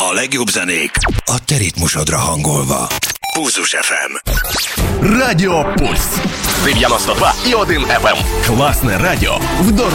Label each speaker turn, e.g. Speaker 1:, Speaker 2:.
Speaker 1: A legjobb zenék a te ritmusodra hangolva. Pulzus FM.
Speaker 2: Радіо Пульс 92,1 FM. Класне радіо в дорогу.